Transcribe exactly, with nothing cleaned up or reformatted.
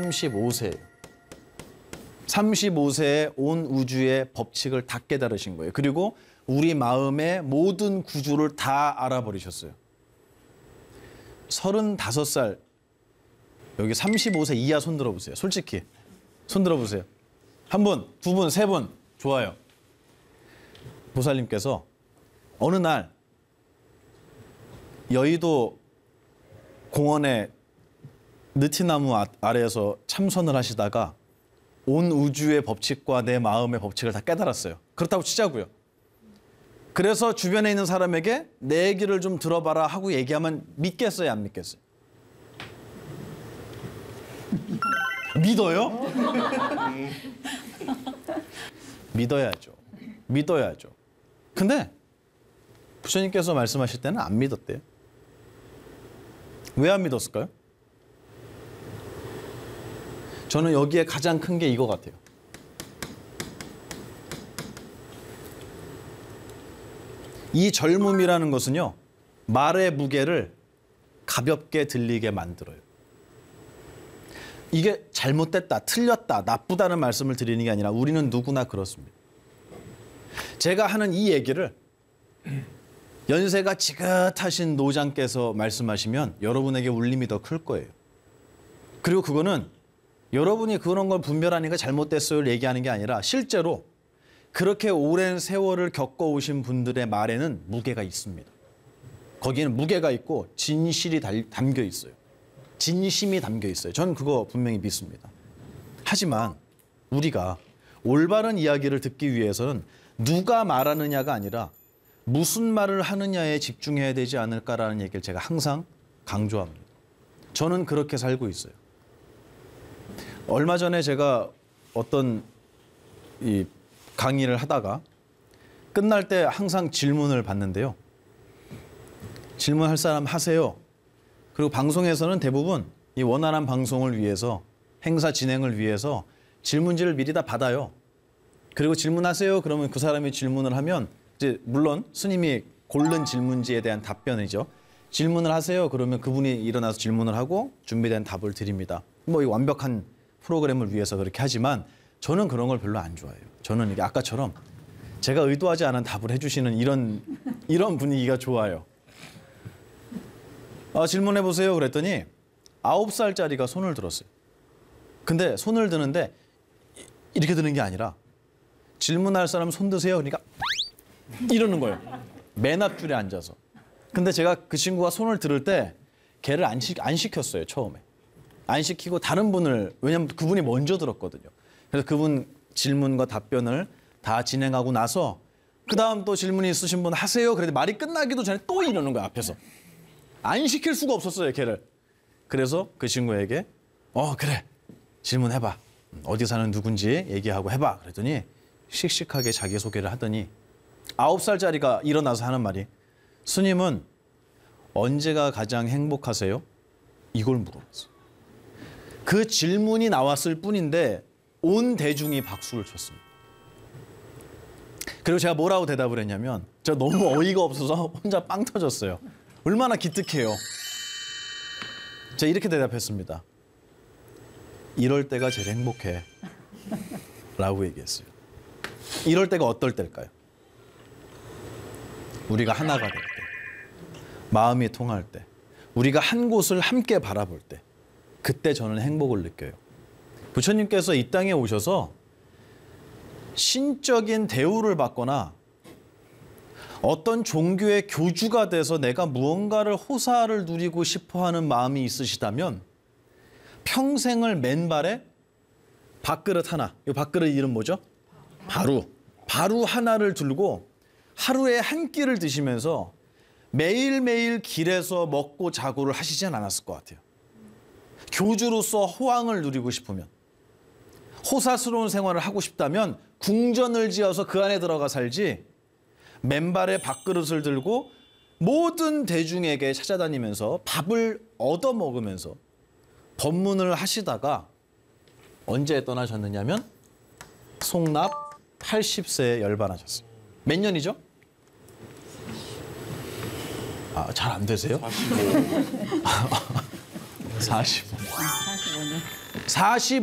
삼십오 세예요. 삼십오 세에 온 우주의 법칙을 다 깨달으신 거예요. 그리고 우리 마음의 모든 구조를 다 알아버리셨어요. 서른다섯 살, 여기 삼십오 세 이하 손 들어보세요. 솔직히 손 들어보세요. 한 분, 두 분, 세 분. 좋아요. 보살님께서 어느 날 여의도 공원에 느티나무 아래에서 참선을 하시다가 온 우주의 법칙과 내 마음의 법칙을 다 깨달았어요. 그렇다고 치자고요. 그래서 주변에 있는 사람에게 내 얘기를 좀 들어봐라 하고 얘기하면 믿겠어요, 안 믿겠어요? 믿어요? 믿어야죠. 믿어야죠. 근데 부처님께서 말씀하실 때는 안 믿었대요. 왜 안 믿었을까요? 저는 여기에 가장 큰 게 이거 같아요. 이 젊음이라는 것은요, 말의 무게를 가볍게 들리게 만들어요. 이게 잘못됐다, 틀렸다, 나쁘다는 말씀을 드리는 게 아니라 우리는 누구나 그렇습니다. 제가 하는 이 얘기를 연세가 지긋하신 노장께서 말씀하시면 여러분에게 울림이 더 클 거예요. 그리고 그거는 여러분이 그런 걸 분별하니까 잘못됐어요를 얘기하는 게 아니라 실제로 그렇게 오랜 세월을 겪어오신 분들의 말에는 무게가 있습니다. 거기에는 무게가 있고 진실이 담겨 있어요. 진심이 담겨 있어요. 저는 그거 분명히 믿습니다. 하지만 우리가 올바른 이야기를 듣기 위해서는 누가 말하느냐가 아니라 무슨 말을 하느냐에 집중해야 되지 않을까라는 얘기를 제가 항상 강조합니다. 저는 그렇게 살고 있어요. 얼마 전에 제가 어떤 이 강의를 하다가 끝날 때 항상 질문을 받는데요. 질문할 사람 하세요. 그리고 방송에서는 대부분 이 원활한 방송을 위해서, 행사 진행을 위해서 질문지를 미리 다 받아요. 그리고 질문하세요. 그러면 그 사람이 질문을 하면 이제 물론 스님이 고른 질문지에 대한 답변이죠. 질문을 하세요. 그러면 그분이 일어나서 질문을 하고 준비된 답을 드립니다. 뭐 이 완벽한 프로그램을 위해서 그렇게 하지만 저는 그런 걸 별로 안 좋아해요. 저는 이게 아까처럼 제가 의도하지 않은 답을 해주시는 이런 이런 분위기가 좋아요. 아, 질문해 보세요. 그랬더니 아홉 살짜리가 손을 들었어요. 근데 손을 드는데 이렇게 드는 게 아니라 질문할 사람 손 드세요. 그러니까 이러는 거예요. 맨 앞줄에 앉아서. 근데 제가 그 친구가 손을 들을 때 걔를 안, 시, 안 시켰어요. 처음에. 안 시키고 다른 분을, 왜냐면 그분이 먼저 들었거든요. 그래서 그분 질문과 답변을 다 진행하고 나서 그 다음 또 질문이 있으신 분 하세요. 그랬더니 말이 끝나기도 전에 또 이러는 거야, 앞에서. 안 시킬 수가 없었어요, 걔를. 그래서 그 친구에게 어 그래, 질문해봐. 어디 사는 누군지 얘기하고 해봐. 그랬더니 씩씩하게 자기소개를 하더니 아홉 살짜리가 일어나서 하는 말이 스님은 언제가 가장 행복하세요? 이걸 물어봤어요. 그 질문이 나왔을 뿐인데 온 대중이 박수를 쳤습니다. 그리고 제가 뭐라고 대답을 했냐면 제가 너무 어이가 없어서 혼자 빵 터졌어요. 얼마나 기특해요. 제가 이렇게 대답했습니다. 이럴 때가 제일 행복해 라고 얘기했어요. 이럴 때가 어떨 때일까요? 우리가 하나가 될 때, 마음이 통할 때, 우리가 한 곳을 함께 바라볼 때, 그때 저는 행복을 느껴요. 부처님께서 이 땅에 오셔서 신적인 대우를 받거나 어떤 종교의 교주가 돼서 내가 무언가를 호사를 누리고 싶어하는 마음이 있으시다면 평생을 맨발에 밥그릇 하나, 이 밥그릇 이름 뭐죠? 바루. 바루 하나를 들고 하루에 한 끼를 드시면서 매일매일 길에서 먹고 자고를 하시진 않았을 것 같아요. 교주로서 호황을 누리고 싶으면, 호사스러운 생활을 하고 싶다면 궁전을 지어서 그 안에 들어가 살지 맨발에 밥그릇을 들고 모든 대중에게 찾아다니면서 밥을 얻어먹으면서 법문을 하시다가 언제 떠나셨느냐면 송납 팔십 세에 열반하셨어요. 몇 년이죠? 아, 잘 안 되세요? 사십오. 사십오. 사십오 년. 사십